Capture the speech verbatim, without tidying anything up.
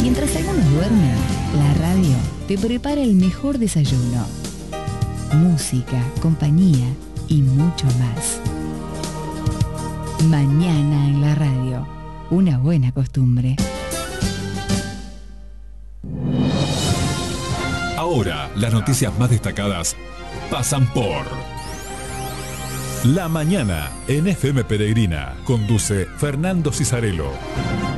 Mientras algunos duermen, la radio te prepara el mejor desayuno. Música, compañía y mucho más. Mañana en la radio, una buena costumbre. Ahora, las noticias más destacadas pasan por La Mañana en F M Peregrina. Conduce Fernando Cisarello.